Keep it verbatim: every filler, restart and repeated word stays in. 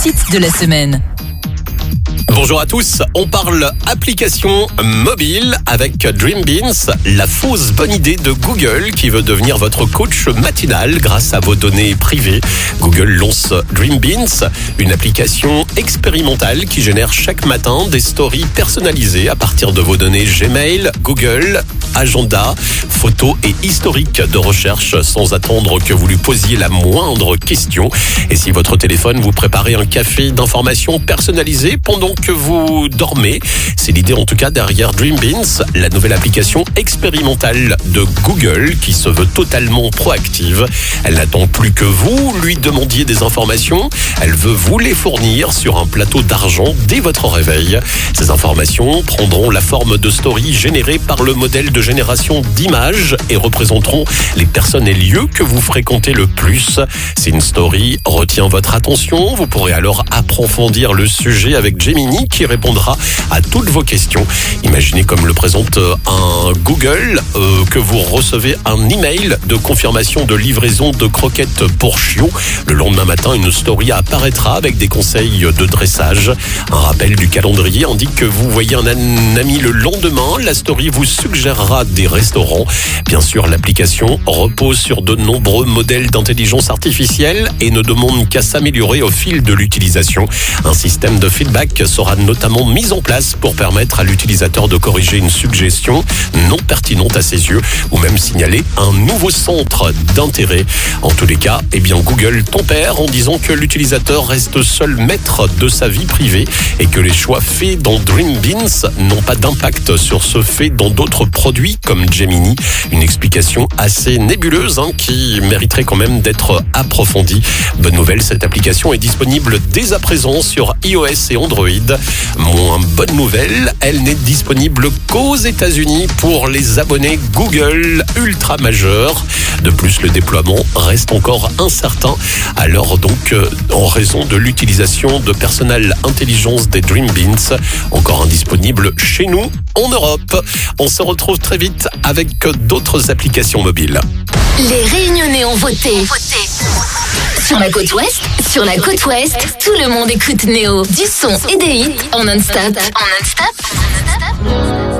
réussite de la semaine. Bonjour à tous, on parle application mobile avec Dream Beans, la fausse bonne idée de Google qui veut devenir votre coach matinal grâce à vos données privées. Google lance Dream Beans, une application expérimentale qui génère chaque matin des stories personnalisées à partir de vos données Gmail, Google, agenda, photos et historique de recherche sans attendre que vous lui posiez la moindre question. Et si votre téléphone vous préparez un café d'informations personnalisées pendant que vous dormez, c'est l'idée en tout cas derrière Dream Beans, la nouvelle application expérimentale de Google qui se veut totalement proactive. Elle n'attend plus que vous lui demandiez des informations, elle veut vous les fournir sur un plateau d'argent dès votre réveil. Ces informations prendront la forme de stories générées par le modèle de génération d'images et représenteront les personnes et lieux que vous fréquentez le plus. Si une story retient votre attention, vous pourrez alors approfondir le sujet avec Gemini qui répondra à toutes vos questions. Imaginez comme le présente un Google euh, que vous recevez un email de confirmation de livraison de croquettes pour chiots. Le lendemain matin, une story apparaîtra avec des conseils de dressage. Un rappel du calendrier indique que vous voyez un ami le lendemain. La story vous suggérera des restaurants. Bien sûr, l'application repose sur de nombreux modèles d'intelligence artificielle et ne demande qu'à s'améliorer au fil de l'utilisation. Un système de feedback sera notamment mis en place pour permettre à l'utilisateur de corriger une suggestion non pertinente à ses yeux ou même signaler un nouveau centre d'intérêt. En tous les cas, eh bien Google tempère en disant que l'utilisateur reste seul maître de sa vie privée et que les choix faits dans Dream Beans n'ont pas d'impact sur ce fait dans d'autres produits comme Gemini. Une explication assez nébuleuse hein, qui mériterait quand même d'être approfondie. Bonne nouvelle, cette application est disponible dès à présent sur iOS et Android. Moins bonne nouvelle, elle n'est disponible qu'aux États-Unis pour les abonnés Google ultra majeurs. De plus, le déploiement reste encore incertain. Alors donc, euh, en raison de l'utilisation de Personal Intelligence des Dream Beans, encore indisponible chez nous en Europe. On se retrouve très vite avec d'autres applications mobiles. Les Réunionnais ont voté. Sur la côte ouest, sur la côte ouest, tout le monde écoute Néo. Du son et des hits en non-stop. En non-stop.